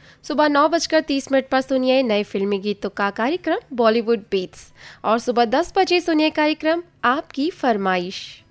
सुबह 9:30 पर सुनिए नए फिल्मी गीतों का कार्यक्रम बॉलीवुड बीट्स और सुबह 10 बजे सुनिए कार्यक्रम आपकी फरमाइश।